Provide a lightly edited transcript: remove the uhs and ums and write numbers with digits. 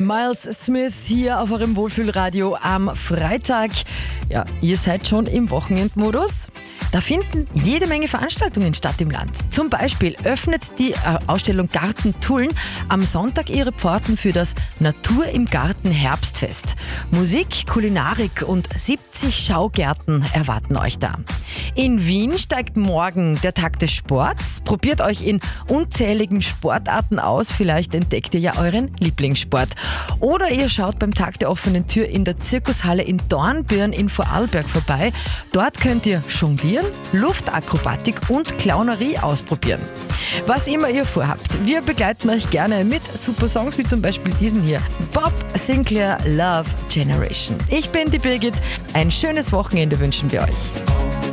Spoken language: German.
Miles Smith hier auf eurem Wohlfühlradio am Freitag. Ja, ihr seid schon im Wochenendmodus. Da finden jede Menge Veranstaltungen statt im Land. Zum Beispiel öffnet die Ausstellung Garten Tulln am Sonntag ihre Pforten für das Natur im Garten Herbstfest. Musik, Kulinarik und 70 Schaugärten erwarten euch da. In Wien steigt morgen der Tag des Sports. Probiert euch in unzähligen Sportarten aus. Vielleicht entdeckt ihr ja euren Lieblingssport. Oder ihr schaut beim Tag der offenen Tür in der Zirkushalle in Dornbirn in Vorarlberg vorbei. Dort könnt ihr jonglieren, Luftakrobatik und Clownerie ausprobieren. Was immer ihr vorhabt, wir begleiten euch gerne mit super Songs wie zum Beispiel diesen hier. Bob Sinclair, Love Generation. Ich bin die Birgit. Ein schönes Wochenende wünschen wir euch.